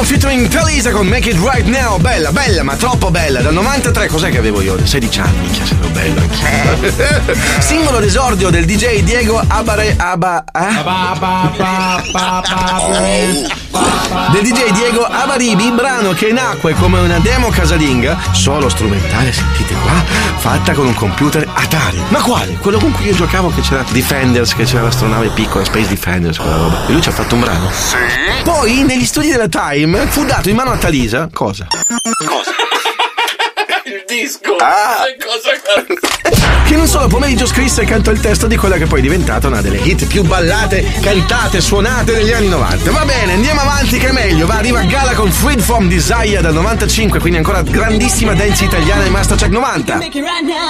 Simon featuring Talisa con Make It Right Now. Bella, bella, ma troppo bella. Dal 93, cos'è che avevo io? 16 anni, minchia, ero bello anch'io. Singolo d'esordio del DJ Diego del DJ Diego Abaribi, brano che nacque come una demo casalinga, solo strumentale, sentite qua, fatta con un computer Atari. Ma quale? Quello con cui io giocavo, che c'era Defenders, che c'era l'astronave piccola, Space Defenders, quella roba. E lui ci ha fatto un brano. Sì. Poi, negli studi della Time, fu dato in mano a Talisa. Cosa? Il disco. Che in un solo pomeriggio scrisse e cantò il testo di quella che poi è diventata una delle hit più ballate, cantate, suonate negli anni 90. Va bene, andiamo avanti che è meglio. Va, arriva Gala con Freed From Desire dal 95, quindi ancora grandissima dance italiana in Mastercheck 90.